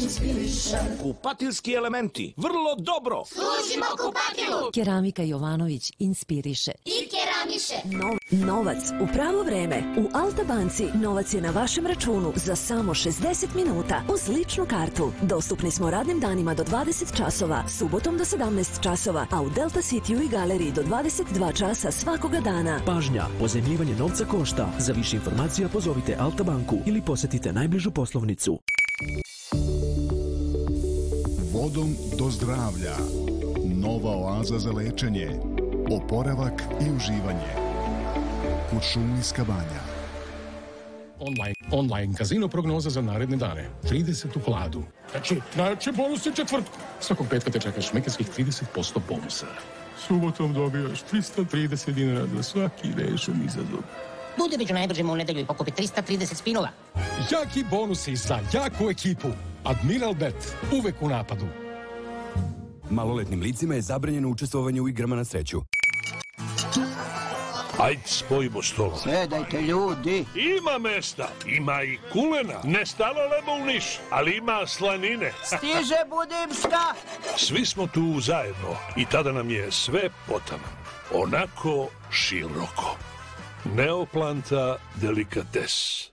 Kupatilski elementi, vrlo dobro. Služimo kupatilu. Keramika Jovanović inspiriše I keramiše. Novac u pravo vreme. U Alta banci novac je na vašem računu za samo 60 minuta uz ličnu kartu. Dostupni smo radnim danima do 20 časova, subotom do 17 časova, a u Delta Cityu i galeriji do 22 časa svakoga dana. Pažnja, pozajmljivanje novca košta. Za više informacija pozovite Alta banku ili posjetite najbližu poslovnicu. Vodom do zdravlja. Nova oaza za lečenje, oporavak i uživanje. Kuršumlijska banja. Online kazino prognoza za naredne dane. 30 u hladu. Znači bonus je četvrtku. Svakog petka te čekaš mekarskih 30% bonusa. Subotom dobijaš 330 dinara za svaki rešen izazov. Budi među najbržima u nedelju i pokupi 330 spinova. Jaki bonusi za jaku ekipu. Admiral Bet. Uvek u napadu. Maloletnim licima je zabranjeno učestvovanje u igrama na sreću. Ajde, spojimo stolo. Sedajte, ljudi. Ima mesta, ima i kulena. Ne stalo lemo u Niš, ali ima slanine. Stiže Budimška. Svi smo tu zajedno i tada nam je sve potaman. Onako široko. Neoplanta delikates.